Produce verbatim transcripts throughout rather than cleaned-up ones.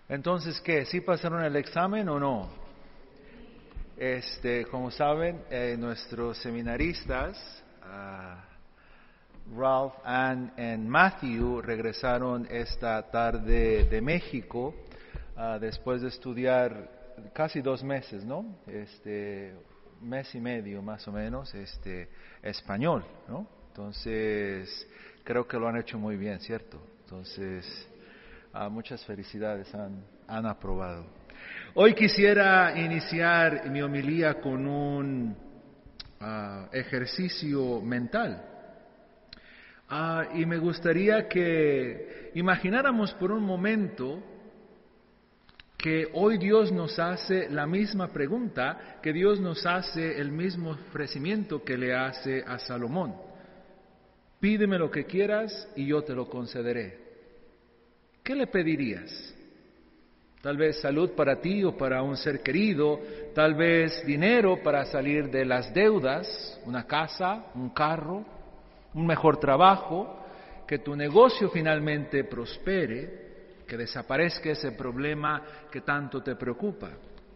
Entonces, ¿qué? ¿Sí pasaron el examen o no? Este, como saben, eh, nuestros seminaristas, uh, Ralph, Ann y Matthew, regresaron esta tarde de México uh, después de estudiar casi dos meses, ¿no? Este, mes y medio más o menos, este, español, ¿no? Entonces, creo que lo han hecho muy bien, ¿cierto? Entonces, uh, muchas felicidades, han, han aprobado. Hoy quisiera iniciar mi homilía con un uh, ejercicio mental. Uh, y me gustaría que imagináramos por un momento que hoy Dios nos hace la misma pregunta, que Dios nos hace el mismo ofrecimiento que le hace a Salomón. Pídeme lo que quieras y yo te lo concederé. ¿Qué le pedirías? Tal vez salud para ti o para un ser querido, tal vez dinero para salir de las deudas, una casa, un carro, un mejor trabajo, que tu negocio finalmente prospere, que desaparezca ese problema que tanto te preocupa.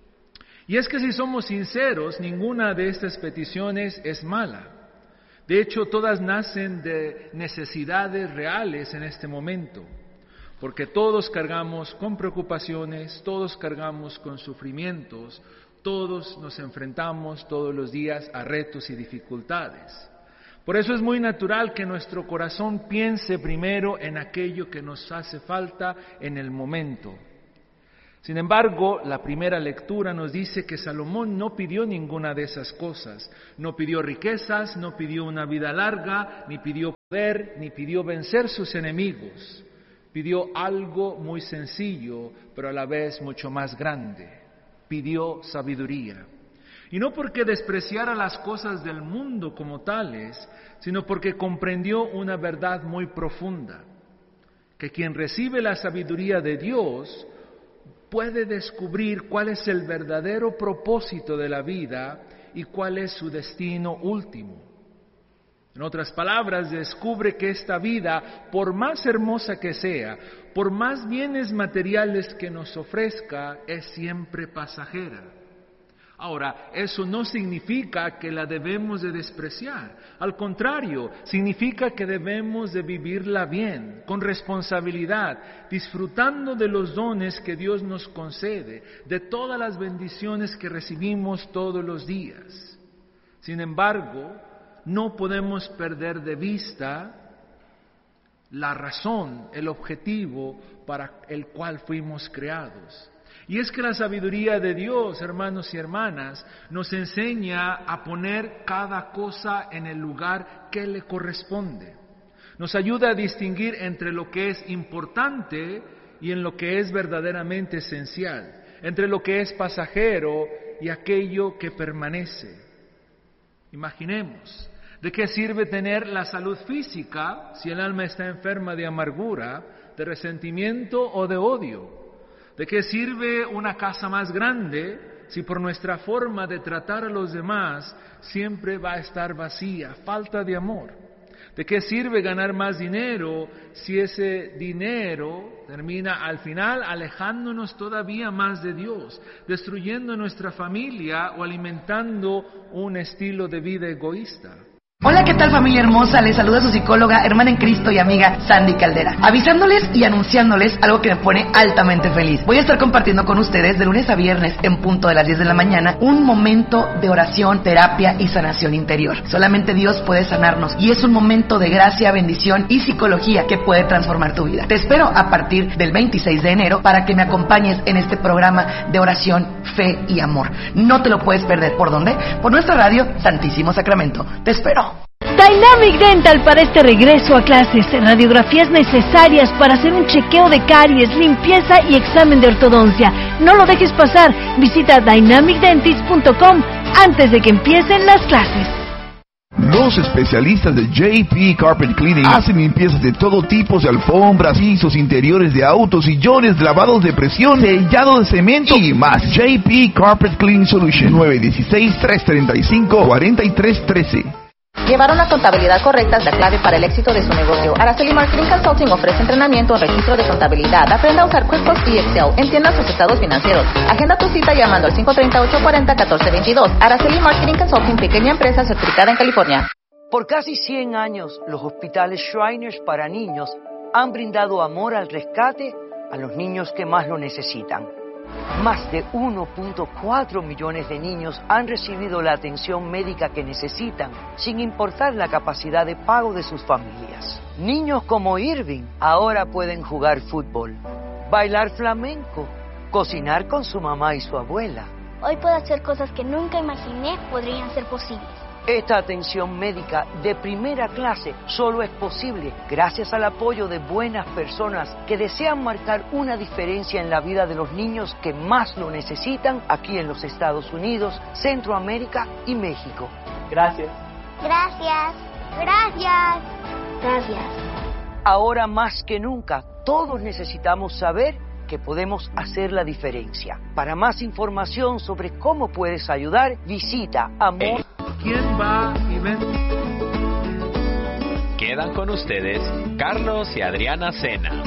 Y es que si somos sinceros, ninguna de estas peticiones es mala. De hecho, todas nacen de necesidades reales en este momento. Porque todos cargamos con preocupaciones, todos cargamos con sufrimientos, todos nos enfrentamos todos los días a retos y dificultades. Por eso es muy natural que nuestro corazón piense primero en aquello que nos hace falta en el momento. Sin embargo, la primera lectura nos dice que Salomón no pidió ninguna de esas cosas. No pidió riquezas, no pidió una vida larga, ni pidió poder, ni pidió vencer sus enemigos. Pidió algo muy sencillo, pero a la vez mucho más grande. Pidió sabiduría. Y no porque despreciara las cosas del mundo como tales, sino porque comprendió una verdad muy profunda, que quien recibe la sabiduría de Dios puede descubrir cuál es el verdadero propósito de la vida y cuál es su destino último. En otras palabras, descubre que esta vida, por más hermosa que sea, por más bienes materiales que nos ofrezca, es siempre pasajera. Ahora, eso no significa que la debemos de despreciar. Al contrario, significa que debemos de vivirla bien, con responsabilidad, disfrutando de los dones que Dios nos concede, de todas las bendiciones que recibimos todos los días. Sin embargo, no podemos perder de vista la razón, el objetivo para el cual fuimos creados. Y es que la sabiduría de Dios, hermanos y hermanas, nos enseña a poner cada cosa en el lugar que le corresponde. Nos ayuda a distinguir entre lo que es importante y en lo que es verdaderamente esencial, entre lo que es pasajero y aquello que permanece. Imaginemos, ¿de qué sirve tener la salud física si el alma está enferma de amargura, de resentimiento o de odio? ¿De qué sirve una casa más grande si por nuestra forma de tratar a los demás siempre va a estar vacía, falta de amor? ¿De qué sirve ganar más dinero si ese dinero termina al final alejándonos todavía más de Dios, destruyendo nuestra familia o alimentando un estilo de vida egoísta? Hola, ¿qué tal, familia hermosa? Les saluda su psicóloga, hermana en Cristo y amiga Sandy Caldera, avisándoles y anunciándoles algo que me pone altamente feliz. Voy a estar compartiendo con ustedes de lunes a viernes en punto de las diez de la mañana un momento de oración, terapia y sanación interior. Solamente Dios puede sanarnos y es un momento de gracia, bendición y psicología que puede transformar tu vida. Te espero a partir del veintiséis de enero para que me acompañes en este programa de oración, fe y amor. No te lo puedes perder. ¿Por dónde? Por nuestra radio Santísimo Sacramento. Te espero. Dynamic Dental para este regreso a clases, radiografías necesarias para hacer un chequeo de caries, limpieza y examen de ortodoncia. No lo dejes pasar, visita dynamic dentist punto com antes de que empiecen las clases. Los especialistas de J P Carpet Cleaning hacen limpiezas de todo tipo de alfombras, pisos, interiores de autos, sillones, lavados de presión, sellado de cemento y más. J P Carpet Cleaning Solution nueve uno seis, tres tres cinco, cuatro tres uno tres. Llevar una contabilidad correcta es la clave para el éxito de su negocio. Araceli Marketing Consulting ofrece entrenamiento en registro de contabilidad. Aprenda a usar QuickBooks y Excel. Entienda sus estados financieros. Agenda tu cita llamando al cinco tres ocho, cuatro cero, uno cuatro dos dos. Araceli Marketing Consulting, pequeña empresa certificada en California. Por casi cien años, los hospitales Shriners para niños han brindado amor al rescate a los niños que más lo necesitan. Más de uno punto cuatro millones de niños han recibido la atención médica que necesitan, sin importar la capacidad de pago de sus familias. Niños como Irving ahora pueden jugar fútbol, bailar flamenco, cocinar con su mamá y su abuela. Hoy puedo hacer cosas que nunca imaginé podrían ser posibles. Esta atención médica de primera clase solo es posible gracias al apoyo de buenas personas que desean marcar una diferencia en la vida de los niños que más lo necesitan aquí en los Estados Unidos, Centroamérica y México. Gracias. Gracias. Gracias. Gracias. Ahora más que nunca, todos necesitamos saber que podemos hacer la diferencia. Para más información sobre cómo puedes ayudar, visita Amor. ¿Quién va y ven? Quedan con ustedes Carlos y Adriana Sena.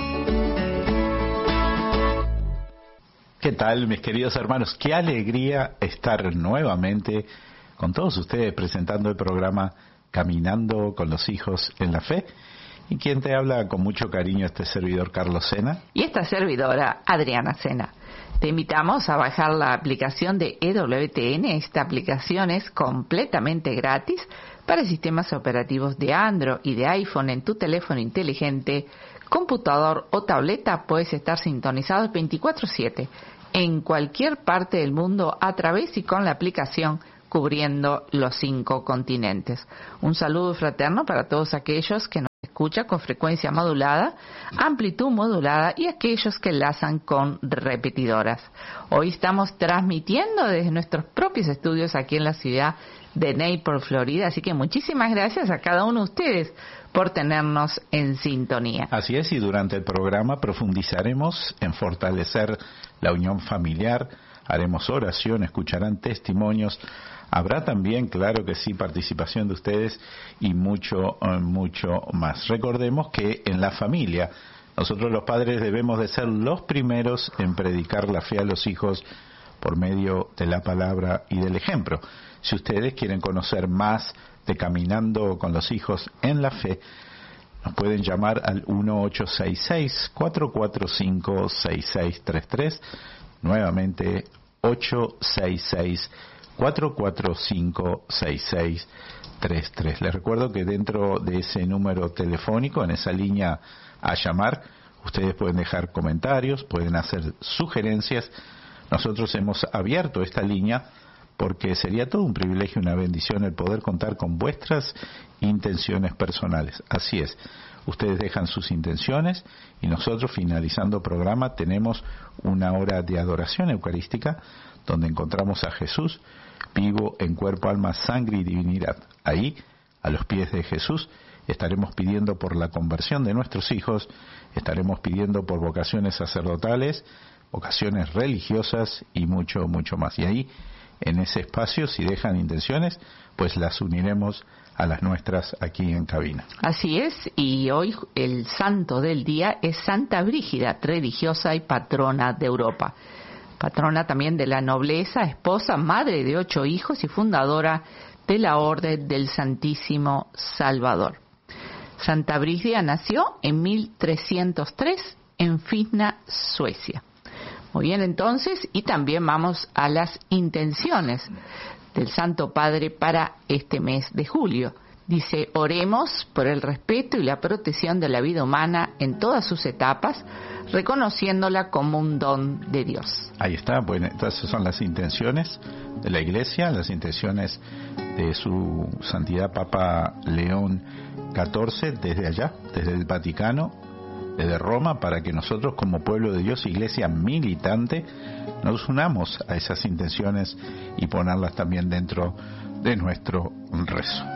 ¿Qué tal, mis queridos hermanos? Qué alegría estar nuevamente con todos ustedes presentando el programa Caminando con los Hijos en la Fe. Y quien te habla con mucho cariño, este servidor Carlos Sena. Y esta servidora Adriana Sena. Te invitamos a bajar la aplicación de E W T N. Esta aplicación es completamente gratis para sistemas operativos de Android y de iPhone. En tu teléfono inteligente, computador o tableta puedes estar sintonizado veinticuatro siete en cualquier parte del mundo a través y con la aplicación cubriendo los cinco continentes. Un saludo fraterno para todos aquellos que nos escuchan con frecuencia modulada, amplitud modulada y aquellos que enlazan con repetidoras. Hoy estamos transmitiendo desde nuestros propios estudios aquí en la ciudad de Naples, Florida, así que muchísimas gracias a cada uno de ustedes por tenernos en sintonía. Así es, y durante el programa profundizaremos en fortalecer la unión familiar, haremos oración, escucharán testimonios. Habrá también, claro que sí, participación de ustedes y mucho, mucho más. Recordemos que en la familia, nosotros los padres debemos de ser los primeros en predicar la fe a los hijos por medio de la palabra y del ejemplo. Si ustedes quieren conocer más de Caminando con los Hijos en la Fe, nos pueden llamar al uno ocho seis seis, cuatro cuatro cinco, seis seis tres tres, nuevamente ocho seis seis, cuatro cuatro cinco, seis seis tres tres. Les recuerdo que dentro de ese número telefónico, en esa línea a llamar, ustedes pueden dejar comentarios, pueden hacer sugerencias. Nosotros hemos abierto esta línea porque sería todo un privilegio y una bendición el poder contar con vuestras intenciones personales. Así es, ustedes dejan sus intenciones y nosotros, finalizando el programa, tenemos una hora de adoración eucarística donde encontramos a Jesús vivo en cuerpo, alma, sangre y divinidad. Ahí, a los pies de Jesús, estaremos pidiendo por la conversión de nuestros hijos, estaremos pidiendo por vocaciones sacerdotales, vocaciones religiosas y mucho, mucho más. Y ahí, en ese espacio, si dejan intenciones, pues las uniremos a las nuestras aquí en cabina. Así es, y hoy el santo del día es Santa Brígida, religiosa y patrona de Europa. Patrona también de la nobleza, esposa, madre de ocho hijos y fundadora de la Orden del Santísimo Salvador. Santa Brígida nació en mil trescientos tres en Fisna, Suecia. Muy bien, entonces, y también vamos a las intenciones del Santo Padre para este mes de julio. Dice, oremos por el respeto y la protección de la vida humana en todas sus etapas, reconociéndola como un don de Dios. Ahí está, bueno, entonces son las intenciones de la Iglesia, las intenciones de su Santidad Papa León catorce, desde allá, desde el Vaticano, desde Roma, para que nosotros como pueblo de Dios, Iglesia militante, nos unamos a esas intenciones y ponerlas también dentro de nuestro rezo.